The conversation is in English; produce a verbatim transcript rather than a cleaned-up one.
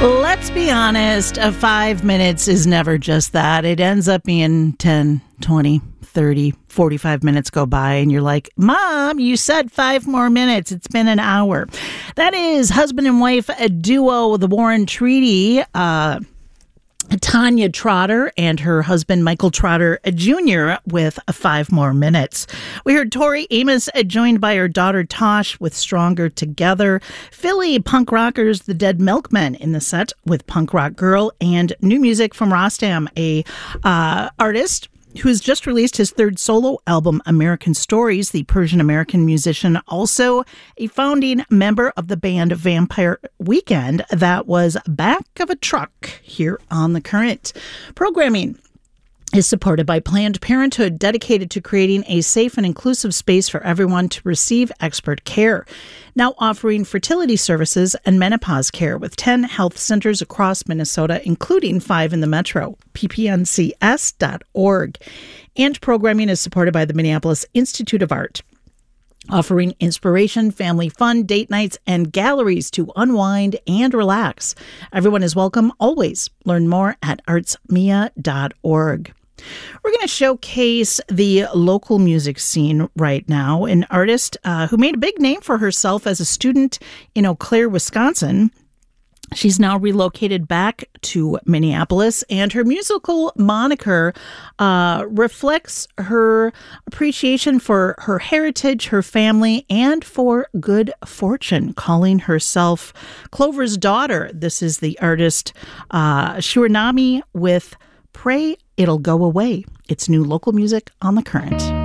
Let's be honest, a five minutes is never just that. It ends up being ten, twenty, thirty, forty-five minutes go by and you're like, Mom, you said five more minutes. It's been an hour. That is husband and wife a duo, the Warren Treaty, uh, Tanya Trotter and her husband, Michael Trotter Junior with five more minutes. We heard Tori Amos joined by her daughter Tosh with Stronger Together. Philly punk rockers, the Dead Milkmen in the set with Punk Rock Girl, and new music from Rostam, a uh, artist who has just released his third solo album, American Stories. The Persian-American musician, also a founding member of the band Vampire Weekend, that was back of a truck here on The Current. Programming is supported by Planned Parenthood, dedicated to creating a safe and inclusive space for everyone to receive expert care. Now offering fertility services and menopause care with ten health centers across Minnesota, including five in the metro, p p n c s dot org. And programming is supported by the Minneapolis Institute of Art, offering inspiration, family fun, date nights, and galleries to unwind and relax. Everyone is welcome always. Learn more at arts mia dot org. We're going to showcase the local music scene right now. An artist uh, who made a big name for herself as a student in Eau Claire, Wisconsin. She's now relocated back to Minneapolis, and her musical moniker uh, reflects her appreciation for her heritage, her family, and for good fortune, calling herself Clover's Daughter. This is the artist uh, Shuranami with Pray It'll Go Away. It's new local music on The Current.